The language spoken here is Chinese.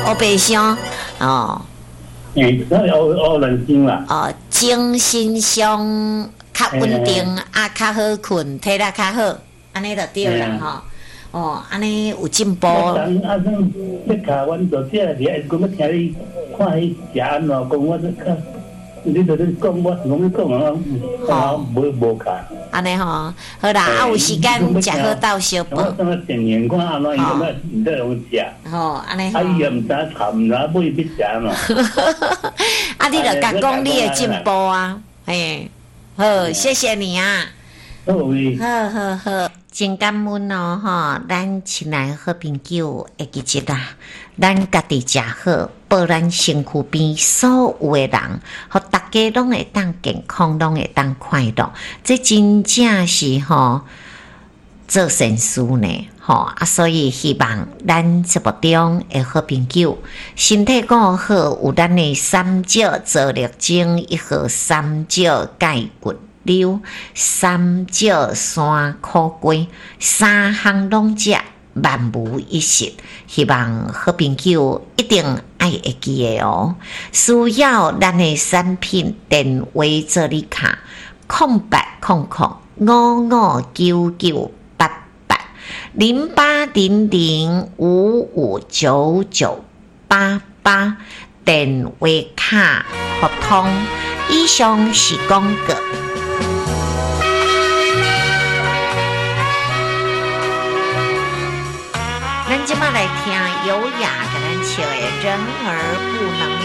黑白相哦。 那有人精啦。 哦，精神上较稳定，较好困，体力较好，安尼就对啦吼。哦，安尼有进步。 你卡阮做这个，讲要听你看伊食安怎，讲我这个，你就是讲我是讲你讲啊，无卡。 安尼吼，好啦，有时间食好到小饭。 我怎么电源看安怎，伊怎么唔得用食？ 吼，安尼。 伊也唔知查，唔知买要食嘛。 你就甲讲你的进步啊，嘿，好，谢谢你啊。好，真感恩哦，吼，咱亲爱好朋友会记住啦，咱家己食好，保咱身躯边所有的人，互大家拢会当健康，拢会当快乐，这真正是吼做善事呢，吼所以希望咱节目中的好朋友身体顾好，有咱的三椒做力精，1号三椒钙骨溜，3椒山苦瓜，3项拢食，万无一失。希望好朋友一定爱会记的哦。需要咱的产品电话做你卡0800559988电话卡互通。以上是广告。咱即马来听优雅甲咱唱的人儿不能